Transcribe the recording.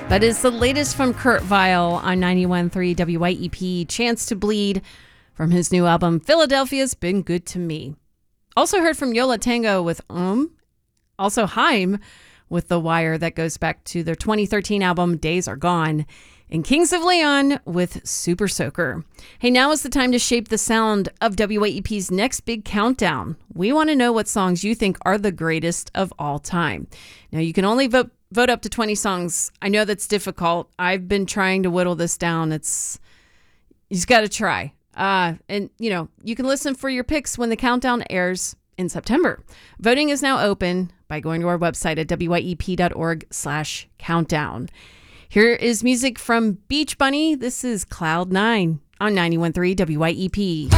That is the latest from Kurt Vile on 91.3 WYEP, Chance to Bleed, from his new album, Philadelphia's Been Good to Me. Also heard from Yo La Tengo with Also Haim with The Wire, that goes back to their 2013 album, Days Are Gone. And Kings of Leon with Super Soaker. Hey, now is the time to shape the sound of WYEP's next big countdown. We want to know what songs you think are the greatest of all time. Now, you can only vote up to 20 songs. I know that's difficult. I've been trying to whittle this down. You just got to try. And, you can listen for your picks when the countdown airs in September. Voting is now open by going to our website at wyep.org/countdown. Here is music from Beach Bunny. This is Cloud 9 on 91.3 WYEP.